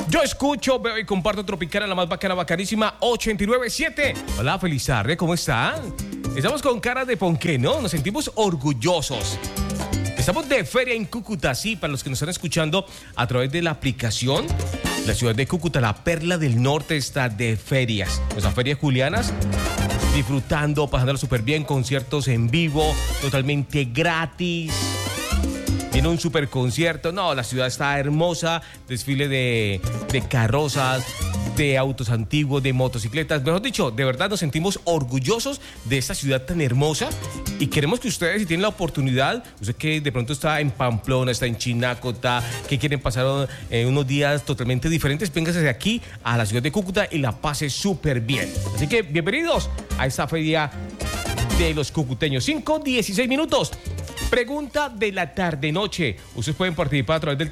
Yo escucho, veo y comparto Tropicana, la más bacana, bacanísima, 89.7. Hola, feliz tarde, ¿cómo están? Estamos con cara de ponqué, ¿no? Nos sentimos orgullosos. Estamos de feria en Cúcuta, sí, para los que nos están escuchando a través de la aplicación. La ciudad de Cúcuta, la perla del norte, está de ferias. Nuestras ferias julianas, disfrutando, pasándolo súper bien, conciertos en vivo, totalmente gratis. Viene un super concierto. No, la ciudad está hermosa. Desfile de carrozas, de autos antiguos, de motocicletas. Mejor dicho, de verdad nos sentimos orgullosos de esta ciudad tan hermosa. Y queremos que ustedes, si tienen la oportunidad, usted que de pronto está en Pamplona, está en Chinacota, que quieren pasar unos días totalmente diferentes, véngase de aquí a la ciudad de Cúcuta y la pase súper bien. Así que bienvenidos a esta feria de los cucuteños. 5:16 minutos. Pregunta de la tarde-noche. Ustedes pueden participar a través del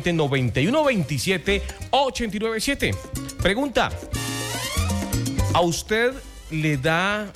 320-9127-897. Pregunta: ¿a usted le da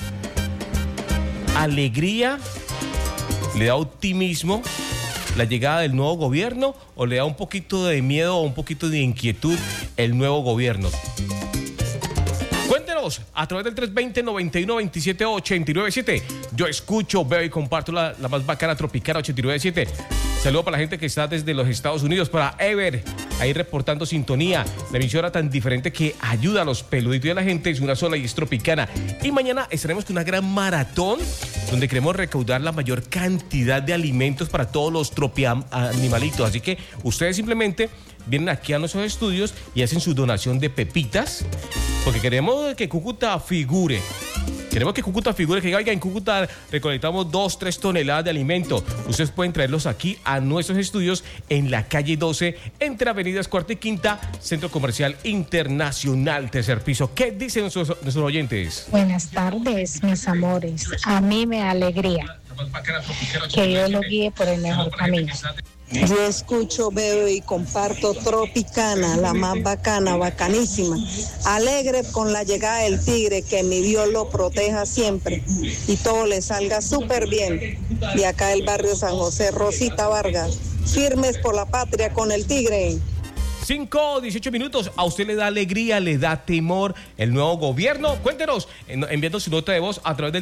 alegría, le da optimismo la llegada del nuevo gobierno, o le da un poquito de miedo o un poquito de inquietud el nuevo gobierno? Cuéntenos a través del 320-9127-897. Yo escucho, veo y comparto la más bacana Tropicana 897. Saludo para la gente que está desde los Estados Unidos, para Ever, ahí reportando sintonía. La emisora tan diferente que ayuda a los peluditos y a la gente es una sola y es Tropicana. Y mañana estaremos con una gran maratón donde queremos recaudar la mayor cantidad de alimentos para todos los animalitos. Así que ustedes simplemente vienen aquí a nuestros estudios y hacen su donación de pepitas, porque queremos que Cúcuta figure. Queremos que Cúcuta figure, que oiga, en Cúcuta recolectamos 2-3 toneladas de alimento. Ustedes pueden traerlos aquí a nuestros estudios en la calle 12, entre avenidas Cuarta y Quinta, Centro Comercial Internacional, tercer piso. ¿Qué dicen nuestros oyentes? Buenas tardes, mis amores. A mí me da alegría que Dios lo guíe por el mejor camino. Yo escucho, veo y comparto Tropicana, la más bacana, bacanísima. Alegre con la llegada del tigre, que mi Dios lo proteja siempre y todo le salga súper bien. De acá del barrio San José, Rosita Vargas, firmes por la patria con el tigre. 5:18 minutos. ¿A usted le da alegría, le da temor el nuevo gobierno? Cuéntenos, enviando su nota de voz a través del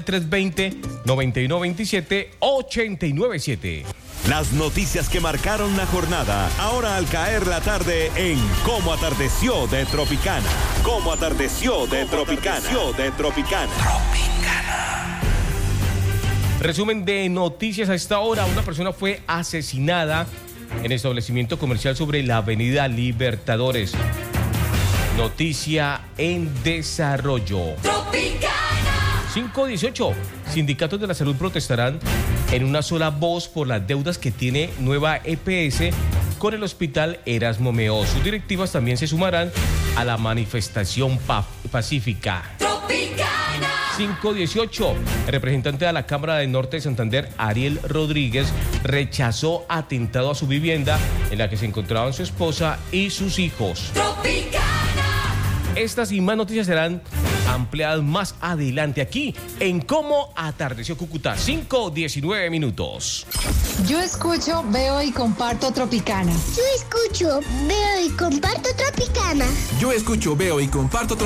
320-9127-897. Las noticias que marcaron la jornada, ahora al caer la tarde en Cómo Atardeció de Tropicana. Cómo Atardeció de Tropicana. Tropicana. Resumen de noticias a esta hora. Una persona fue asesinada en establecimiento comercial sobre la avenida Libertadores. Noticia en desarrollo. Tropicana. 5:18. Sindicatos de la salud protestarán en una sola voz por las deudas que tiene Nueva EPS con el hospital Erasmo Meó. Sus directivas también se sumarán a la manifestación pacífica. Tropicana. 5:18. El representante de la Cámara del Norte de Santander, Ariel Rodríguez, rechazó atentado a su vivienda en la que se encontraban su esposa y sus hijos. Tropicana. Estas y más noticias serán ampliadas más adelante aquí en Cómo Atardeció Cúcuta. 5:19 minutos. Yo escucho, veo y comparto Tropicana. Yo escucho, veo y comparto Tropicana. Yo escucho, veo y comparto Tropicana.